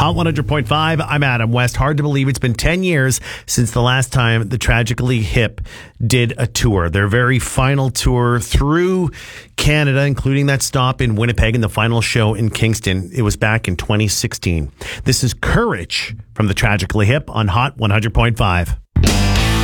Hot 100.5, I'm Adam West. Hard to believe it's been 10 years since the last time the Tragically Hip did a tour. Their very final tour through Canada, including that stop in Winnipeg and the final show in Kingston. It was back in 2016. This is Courage from the Tragically Hip on Hot 100.5.